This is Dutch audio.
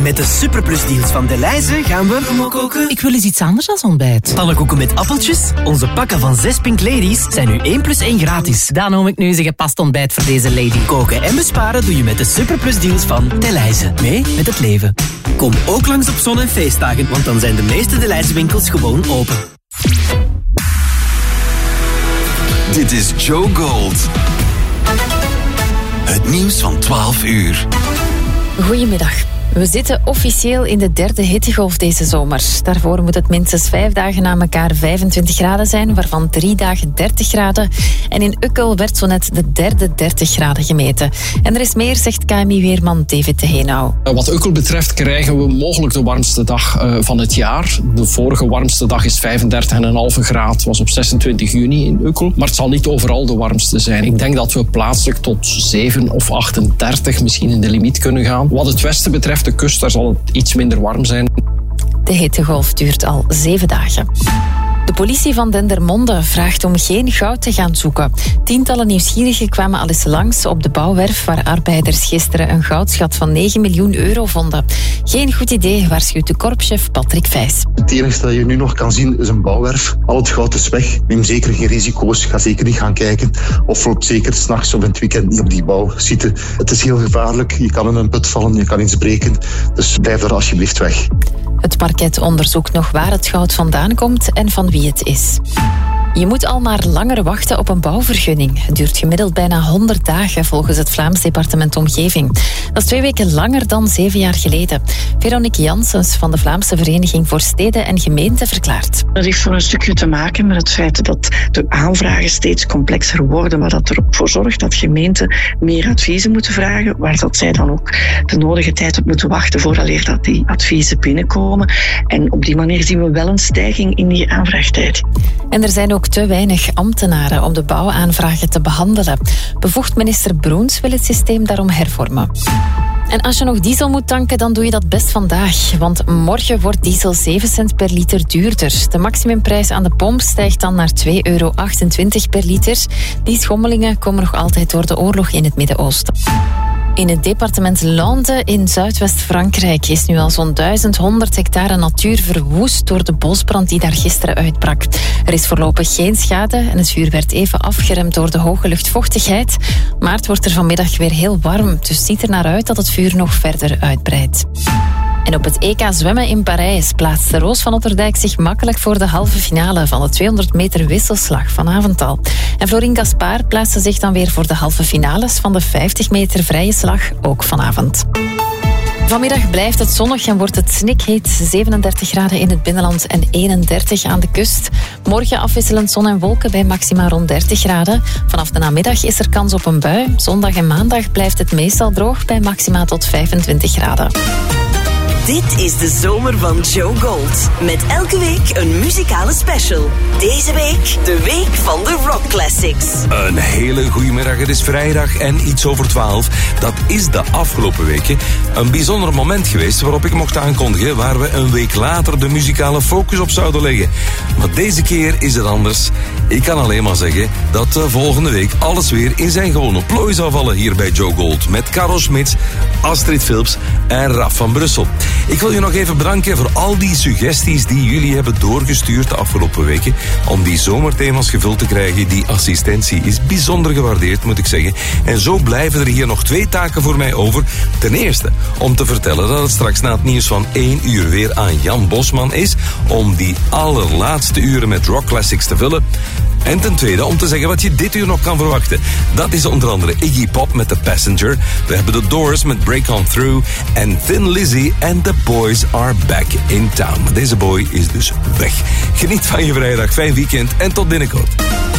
Met de Superplus-deals van Delhaize gaan we... Ik wil eens iets anders als ontbijt. Pannenkoeken met appeltjes? Onze pakken van 6 Pink Ladies zijn nu 1 plus 1 gratis. Dan noem ik nu eens een gepast ontbijt voor deze lady. Koken en besparen doe je met de Superplus-deals van Delhaize. Mee met het leven. Kom ook langs op zon- en feestdagen, want dan zijn de meeste Delhaize-winkels gewoon open. Dit is Joe Gold. Het nieuws van 12 uur. Goedemiddag. We zitten officieel in de 3e hittegolf deze zomer. Daarvoor moet het minstens 5 dagen na elkaar 25 graden zijn, waarvan 3 dagen 30 graden. En in Ukkel werd zo net de 3e 30 graden gemeten. En er is meer, zegt KMI-weerman David de Heenau. Wat Ukkel betreft krijgen we mogelijk de warmste dag van het jaar. De vorige warmste dag is 35,5 graden, was op 26 juni in Ukkel. Maar het zal niet overal de warmste zijn. Ik denk dat we plaatselijk tot 7 of 38 misschien in de limiet kunnen gaan. Wat het westen betreft, de kust, daar zal het iets minder warm zijn. De hittegolf duurt al 7 dagen. De politie van Dendermonde vraagt om geen goud te gaan zoeken. Tientallen nieuwsgierigen kwamen al eens langs op de bouwwerf waar arbeiders gisteren een goudschat van 9 miljoen euro vonden. Geen goed idee, waarschuwt de korpschef Patrick Vijs. Het enige dat je nu nog kan zien is een bouwwerf. Al het goud is weg. Neem zeker geen risico's. Ga zeker niet gaan kijken. Of loop zeker 's nachts of in het weekend niet op die bouw zitten. Het is heel gevaarlijk. Je kan in een put vallen, je kan iets breken. Dus blijf er alsjeblieft weg. Het parket onderzoekt nog waar het goud vandaan komt en van wie het is. Je moet al maar langer wachten op een bouwvergunning. Het duurt gemiddeld bijna 100 dagen volgens het Vlaams Departement Omgeving. Dat is 2 weken langer dan 7 jaar geleden. Veronique Janssens van de Vlaamse Vereniging voor Steden en Gemeenten verklaart. Dat heeft voor een stukje te maken met het feit dat de aanvragen steeds complexer worden, maar dat ervoor zorgt dat gemeenten meer adviezen moeten vragen, waar dat zij dan ook de nodige tijd op moeten wachten vooraleer dat die adviezen binnenkomen. En op die manier zien we wel een stijging in die aanvraagtijd. En er zijn ook te weinig ambtenaren om de bouwaanvragen te behandelen. Bevoegd minister Broens wil het systeem daarom hervormen. En als je nog diesel moet tanken, dan doe je dat best vandaag. Want morgen wordt diesel 7 cent per liter duurder. De maximumprijs aan de pomp stijgt dan naar €2,28 per liter. Die schommelingen komen nog altijd door de oorlog in het Midden-Oosten. In het departement Landes in Zuidwest-Frankrijk is nu al zo'n 1100 hectare natuur verwoest door de bosbrand die daar gisteren uitbrak. Er is voorlopig geen schade en het vuur werd even afgeremd door de hoge luchtvochtigheid. Maar het wordt er vanmiddag weer heel warm, dus ziet er naar uit dat het vuur nog verder uitbreidt. En op het EK zwemmen in Parijs plaatste Roos van Otterdijk zich makkelijk voor de halve finale van de 200 meter wisselslag vanavond al. En Florine Gaspard plaatste zich dan weer voor de halve finales van de 50 meter vrije slag, ook vanavond. Vanmiddag blijft het zonnig en wordt het snikheet. 37 graden in het binnenland en 31 aan de kust. Morgen afwisselend zon en wolken bij maxima rond 30 graden. Vanaf de namiddag is er kans op een bui. Zondag en maandag blijft het meestal droog bij maxima tot 25 graden. Dit is de zomer van Joe Gold. Met elke week een muzikale special. Deze week de week van de Rock Classics. Een hele goede middag. Het is vrijdag en iets over 12. Dat is de afgelopen weken een bijzonder moment geweest waarop ik mocht aankondigen waar we een week later de muzikale focus op zouden leggen. Maar deze keer is het anders. Ik kan alleen maar zeggen dat volgende week alles weer in zijn gewone plooi zou vallen hier bij Joe Gold. Met Caro Smits, Astrid Philps en Raf van Brussel. Ik wil je nog even bedanken voor al die suggesties die jullie hebben doorgestuurd de afgelopen weken om die zomerthema's gevuld te krijgen. Die assistentie is bijzonder gewaardeerd, moet ik zeggen. En zo blijven er hier nog 2 taken voor mij over. Ten eerste om te vertellen dat het straks na het nieuws van 1 uur weer aan Jan Bosman is om die allerlaatste uren met Rock Classics te vullen. En ten tweede om te zeggen wat je dit uur nog kan verwachten. Dat is onder andere Iggy Pop met The Passenger. We hebben The Doors met Break On Through. En Thin Lizzy and The Boys Are Back in Town. Maar deze boy is dus weg. Geniet van je vrijdag, fijn weekend en tot binnenkort.